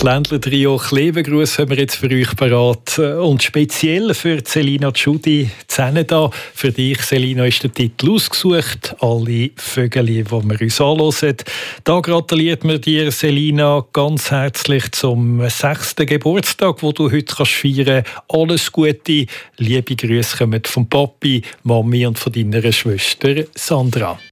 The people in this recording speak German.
Das Ländler-Trio Klebegruß haben wir jetzt für euch parat. Und speziell für Selina Tschudi da. Für dich, Selina, ist der Titel ausgesucht. Alle Vögel, die wir uns anhören. Da gratuliert mir dir, Selina, ganz herzlich zum 6. Geburtstag, den du heute feiern kannst. Alles Gute. Liebe Grüße kommen von Papi, Mami und von deiner Schwester Sandra.